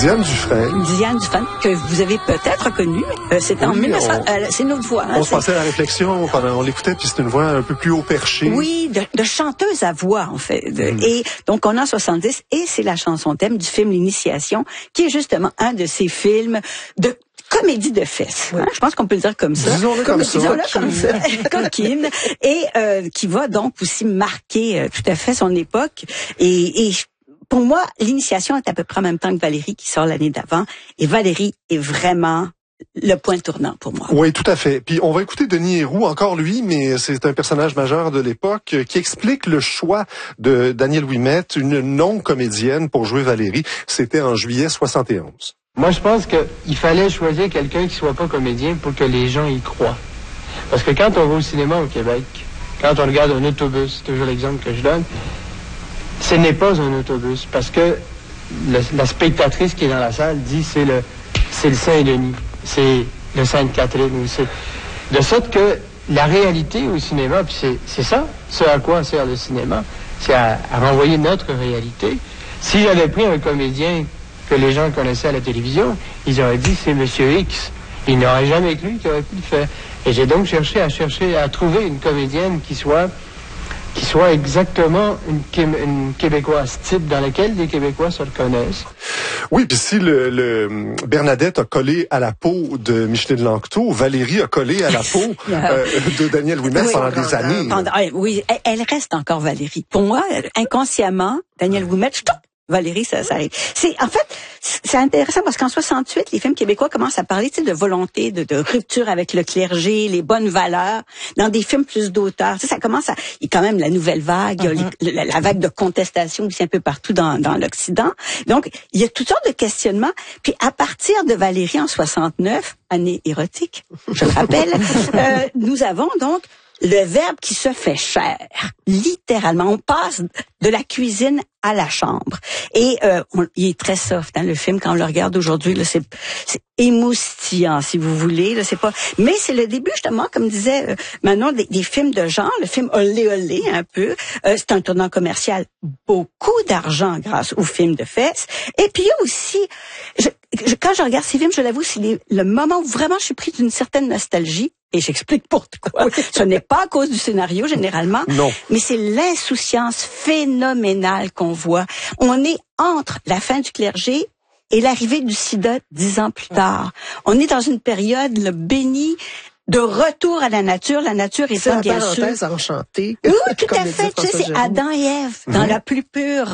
Diane Dufresne. Diane Dufresne, que vous avez peut-être connue. C'était en 1900. C'est une autre voix. On se passait à la réflexion pendant on l'écoutait, puis c'était une voix un peu plus haut perché. Oui, de chanteuse à voix, en fait. Et donc, on est en 70, et c'est la chanson thème du film L'Initiation, qui est justement un de ces films de comédie de fesses. Hein? Je pense qu'on peut le dire comme ça. Disons-le comme ça. Coquine. Et qui va donc aussi marquer tout à fait son époque. Et pour moi, L'Initiation est à peu près en même temps que Valérie, qui sort l'année d'avant. Et Valérie est vraiment le point tournant pour moi. Oui, tout à fait. Puis on va écouter Denis Héroux, encore lui, mais c'est un personnage majeur de l'époque, qui explique le choix de Danielle Ouimet, une non-comédienne, pour jouer Valérie. C'était en juillet 71. Moi, je pense qu'il fallait choisir quelqu'un qui soit pas comédien pour que les gens y croient. Parce que quand on va au cinéma au Québec, quand on regarde un autobus, c'est toujours l'exemple que je donne, ce n'est pas un autobus. Parce que la spectatrice qui est dans la salle dit c'est le Saint-Denis, c'est le Sainte-Catherine. De sorte que la réalité au cinéma, puis c'est ça, ce à quoi sert le cinéma, c'est à renvoyer notre réalité. Si j'avais pris un comédien que les gens connaissaient à la télévision, ils auraient dit c'est Monsieur X. Ils n'auraient jamais cru qu'il aurait pu le faire. Et j'ai donc cherché à trouver une comédienne qui soit exactement une Québécoise type dans laquelle les Québécois se reconnaissent. Oui, puis si le Bernadette a collé à la peau de Micheline Lanctot, Valérie a collé à la peau de Danielle Ouimet pendant des années. Oui, elle reste encore Valérie. Pour moi, inconsciemment, Danielle Ouimet, Valérie, ça arrive. En fait, c'est intéressant parce qu'en 68, les films québécois commencent à parler, de volonté, de rupture avec le clergé, les bonnes valeurs, dans des films plus d'auteurs. Ça commence il y a quand même la nouvelle vague, la vague de contestation aussi un peu partout dans l'Occident. Donc, il y a toutes sortes de questionnements. Puis, à partir de Valérie en 69, année érotique, je le rappelle, nous avons donc le verbe qui se fait chair, littéralement. On passe de la cuisine à la chambre. Et il est très soft, le film, quand on le regarde aujourd'hui, là, c'est émoustillant, si vous voulez. Là, c'est pas. Mais c'est le début, justement, comme disait Manon, des films de genre, le film Olé Olé, un peu. C'est un tournant commercial. Beaucoup d'argent grâce aux films de fesses. Et puis il y a aussi... quand je regarde ces films, je l'avoue, c'est le moment où vraiment je suis pris d'une certaine nostalgie. Et j'explique pourquoi. Ce n'est pas à cause du scénario, généralement. Non. Mais c'est l'insouciance phénoménale qu'on voit. On est entre la fin du clergé et l'arrivée du sida 10 ans plus tard. On est dans une période bénie de retour à la nature. La nature est bien sûr. C'est la parenthèse enchantée. Oui, tout à fait. Tu sais, c'est Adam et Ève dans la plus pure